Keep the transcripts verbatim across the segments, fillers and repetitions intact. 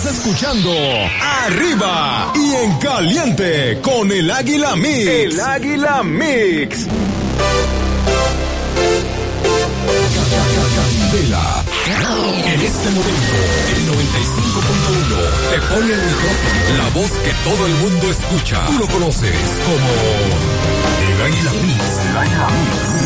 escuchando Arriba y en Caliente con el Águila Mix. El Águila Mix. Candela. En este momento, el noventa y cinco punto uno te pone el micrófono, la voz que todo el mundo escucha. Tú lo conoces como el Águila Mix. El Águila Mix.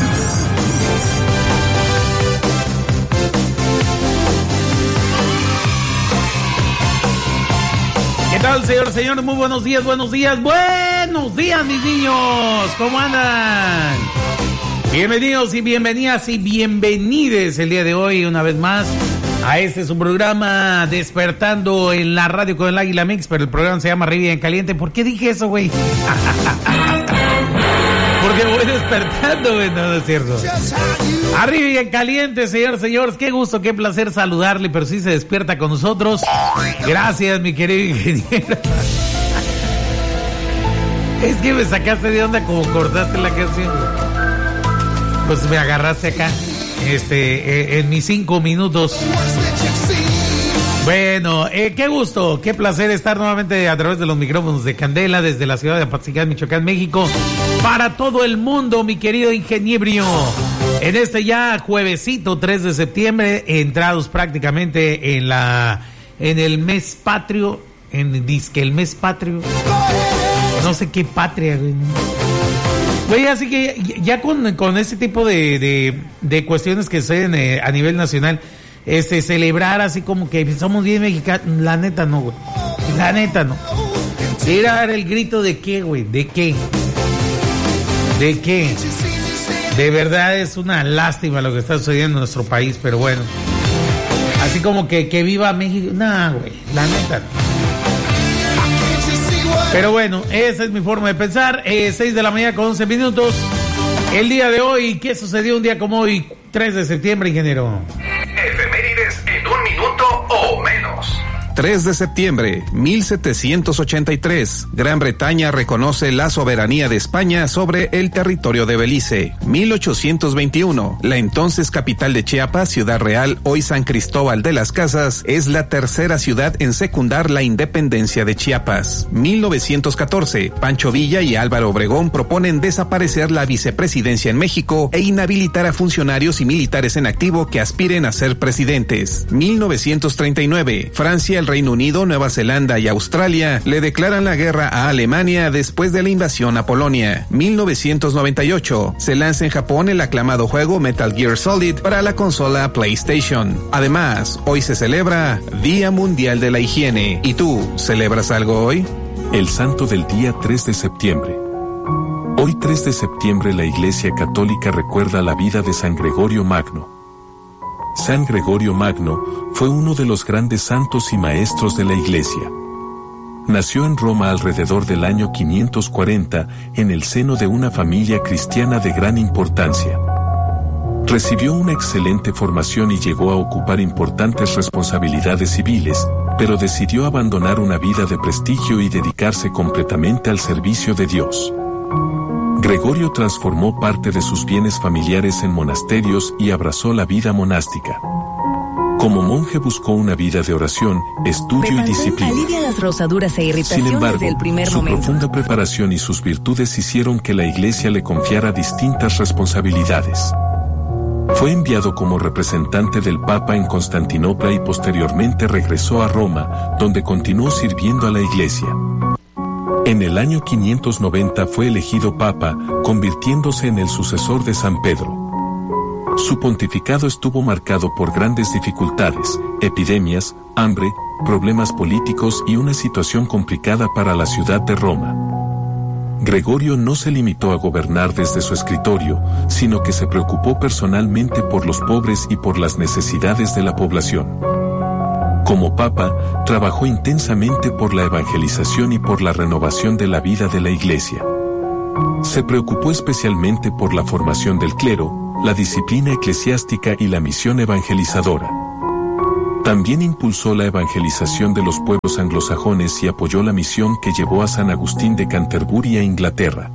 ¿Qué tal, señor, señores? Muy buenos días, buenos días, buenos días, mis niños. ¿Cómo andan? Bienvenidos y bienvenidas y bienvenides el día de hoy una vez más a este su programa Despertando en la radio con el Águila Mix, pero el programa se llama Arriba y en Caliente. ¿Por qué dije eso, güey? Porque voy despertando, güey. No, no es cierto. Arriba y en Caliente, señor, señores. Qué gusto, qué placer saludarle, pero sí se despierta con nosotros. Gracias, mi querido ingeniero. Es que me sacaste de onda como cortaste la canción. Pues me agarraste acá, este, eh, en mis cinco minutos. Bueno, eh, qué gusto, qué placer estar nuevamente a través de los micrófonos de Candela desde la ciudad de Apatzingán, Michoacán, México, para todo el mundo, mi querido ingeniero. En este ya juevesito tres de septiembre, entrados prácticamente en la, en el mes patrio, en disque el mes patrio, no sé qué patria, güey. Güey, así que ya con, con ese tipo de, de, de cuestiones que suceden eh, a nivel nacional, este, celebrar así como que somos bien mexicanos, la neta no, güey. La neta no. Ir a dar el grito de qué, güey, de qué. ¿De qué? De verdad es una lástima lo que está sucediendo en nuestro país, pero bueno. Así como que, que viva México. Nah, güey, la neta no. Pero bueno, esa es mi forma de pensar. Eh, seis de la mañana con once minutos. El día de hoy, ¿qué sucedió un día como hoy? tres de septiembre, ingeniero. Efemérides en un minuto o menos. tres de septiembre, mil setecientos ochenta y tres. Gran Bretaña reconoce la soberanía de España sobre el territorio de Belice. mil ochocientos veintiuno. La entonces capital de Chiapas, Ciudad Real, hoy San Cristóbal de las Casas, es la tercera ciudad en secundar la independencia de Chiapas. mil novecientos catorce. Pancho Villa y Álvaro Obregón proponen desaparecer la vicepresidencia en México e inhabilitar a funcionarios y militares en activo que aspiren a ser presidentes. mil novecientos treinta y nueve. Francia, el Reino Unido, Nueva Zelanda y Australia le declaran la guerra a Alemania después de la invasión a Polonia. mil novecientos noventa y ocho. Se lanza en Japón el aclamado juego Metal Gear Solid para la consola PlayStation. Además, hoy se celebra Día Mundial de la Higiene. ¿Y tú, celebras algo hoy? El santo del día tres de septiembre. Hoy tres de septiembre la Iglesia Católica recuerda la vida de San Gregorio Magno. San Gregorio Magno fue uno de los grandes santos y maestros de la Iglesia. Nació en Roma alrededor del año quinientos cuarenta, en el seno de una familia cristiana de gran importancia. Recibió una excelente formación y llegó a ocupar importantes responsabilidades civiles, pero decidió abandonar una vida de prestigio y dedicarse completamente al servicio de Dios. Gregorio transformó parte de sus bienes familiares en monasterios y abrazó la vida monástica. Como monje buscó una vida de oración, estudio Bepanthen y disciplina. alivia las rosaduras e irritaciones Sin embargo, del primer su momento. profunda preparación y sus virtudes hicieron que la Iglesia le confiara distintas responsabilidades. Fue enviado como representante del Papa en Constantinopla y posteriormente regresó a Roma, donde continuó sirviendo a la Iglesia. En el año quinientos noventa fue elegido Papa, convirtiéndose en el sucesor de San Pedro. Su pontificado estuvo marcado por grandes dificultades, epidemias, hambre, problemas políticos y una situación complicada para la ciudad de Roma. Gregorio no se limitó a gobernar desde su escritorio, sino que se preocupó personalmente por los pobres y por las necesidades de la población. Como papa, trabajó intensamente por la evangelización y por la renovación de la vida de la Iglesia. Se preocupó especialmente por la formación del clero, la disciplina eclesiástica y la misión evangelizadora. También impulsó la evangelización de los pueblos anglosajones y apoyó la misión que llevó a San Agustín de Canterbury a Inglaterra.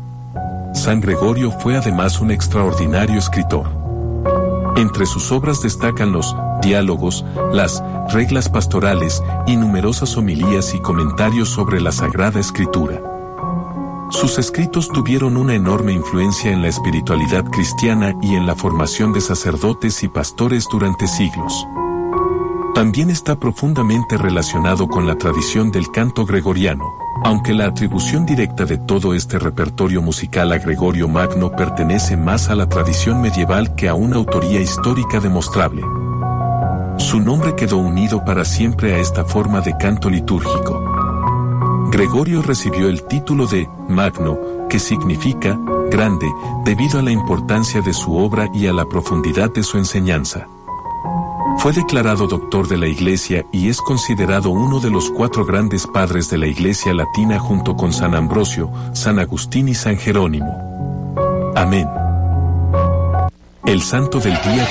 San Gregorio fue además un extraordinario escritor. Entre sus obras destacan los diálogos, las reglas pastorales y numerosas homilías y comentarios sobre la Sagrada Escritura. Sus escritos tuvieron una enorme influencia en la espiritualidad cristiana y en la formación de sacerdotes y pastores durante siglos. También está profundamente relacionado con la tradición del canto gregoriano, aunque la atribución directa de todo este repertorio musical a Gregorio Magno pertenece más a la tradición medieval que a una autoría histórica demostrable. Su nombre quedó unido para siempre a esta forma de canto litúrgico. Gregorio recibió el título de Magno, que significa grande, debido a la importancia de su obra y a la profundidad de su enseñanza. Fue declarado doctor de la Iglesia y es considerado uno de los cuatro grandes padres de la Iglesia latina junto con San Ambrosio, San Agustín y San Jerónimo. Amén. El santo del día.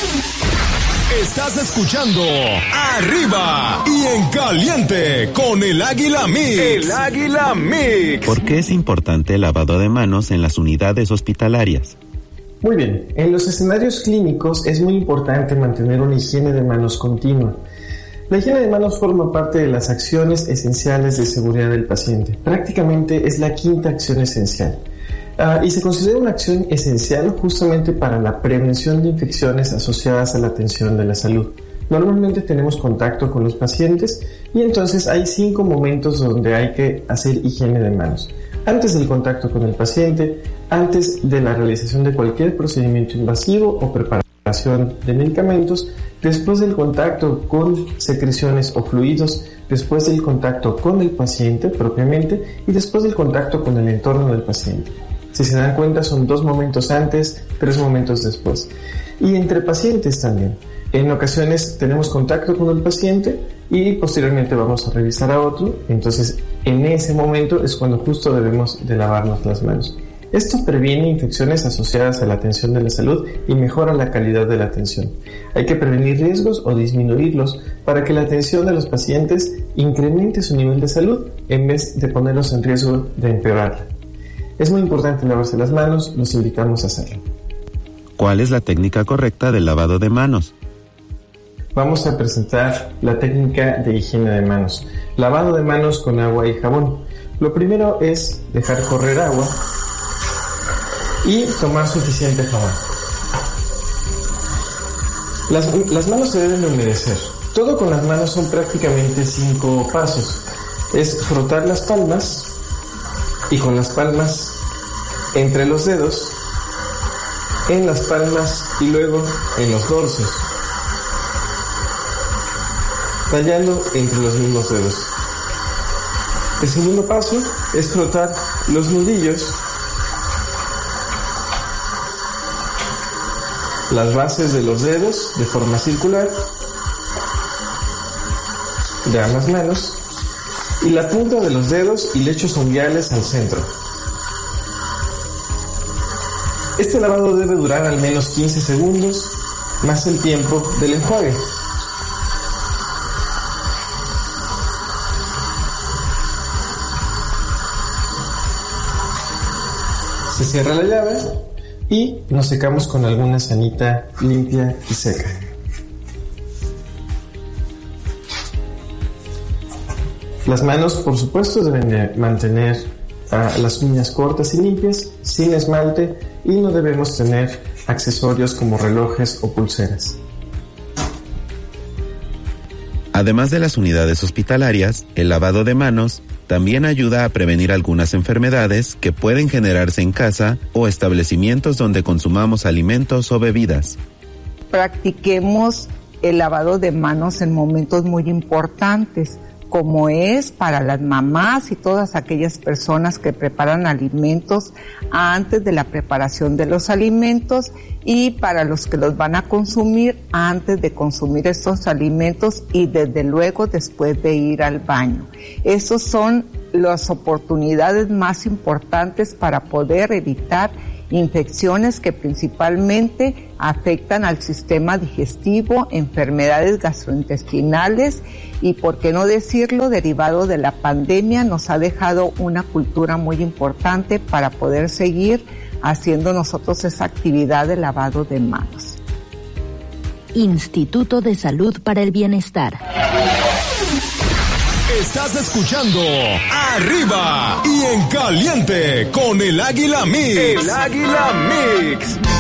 Estás escuchando Arriba y en Caliente con el Águila Mix. El Águila Mix. ¿Por qué es importante el lavado de manos en las unidades hospitalarias? Muy bien, en los escenarios clínicos es muy importante mantener una higiene de manos continua. La higiene de manos forma parte de las acciones esenciales de seguridad del paciente. Prácticamente es la quinta acción esencial. Uh, y se considera una acción esencial justamente para la prevención de infecciones asociadas a la atención de la salud. Normalmente tenemos contacto con los pacientes y entonces hay cinco momentos donde hay que hacer higiene de manos. Antes del contacto con el paciente, antes de la realización de cualquier procedimiento invasivo o preparación de medicamentos, después del contacto con secreciones o fluidos, después del contacto con el paciente propiamente y después del contacto con el entorno del paciente. Si se dan cuenta, son dos momentos antes, tres momentos después. Y entre pacientes también. En ocasiones tenemos contacto con el paciente y posteriormente vamos a revisar a otro. Entonces, en ese momento es cuando justo debemos de lavarnos las manos. Esto previene infecciones asociadas a la atención de la salud y mejora la calidad de la atención. Hay que prevenir riesgos o disminuirlos para que la atención de los pacientes incremente su nivel de salud en vez de ponerlos en riesgo de empeorarla. Es muy importante lavarse las manos, los invitamos a hacerlo. ¿Cuál es la técnica correcta del lavado de manos? Vamos a presentar la técnica de higiene de manos. Lavado de manos con agua y jabón. Lo primero es dejar correr agua y tomar suficiente jabón. Las, las manos se deben de humedecer. Todo con las manos son prácticamente cinco pasos. Es frotar las palmas y con las palmas entre los dedos, en las palmas y luego en los dorsos, tallando entre los mismos dedos. El segundo paso es frotar los nudillos, las bases de los dedos de forma circular de ambas manos y la punta de los dedos y lechos unguiales al centro. Este lavado debe durar al menos quince segundos más el tiempo del enjuague. Se cierra la llave y nos secamos con alguna sanita limpia y seca. Las manos, por supuesto, deben de mantener uh, las uñas cortas y limpias, sin esmalte, y no debemos tener accesorios como relojes o pulseras. Además de las unidades hospitalarias, el lavado de manos también ayuda a prevenir algunas enfermedades que pueden generarse en casa o establecimientos donde consumamos alimentos o bebidas. Practiquemos el lavado de manos en momentos muy importantes, como es para las mamás y todas aquellas personas que preparan alimentos antes de la preparación de los alimentos y para los que los van a consumir antes de consumir estos alimentos y desde luego después de ir al baño. Esas son las oportunidades más importantes para poder evitar infecciones que principalmente afectan al sistema digestivo, enfermedades gastrointestinales y, por qué no decirlo, derivado de la pandemia, nos ha dejado una cultura muy importante para poder seguir haciendo nosotros esa actividad de lavado de manos. Instituto de Salud para el Bienestar. Estás escuchando Arriba y en Caliente con el Águila Mix. El Águila Mix.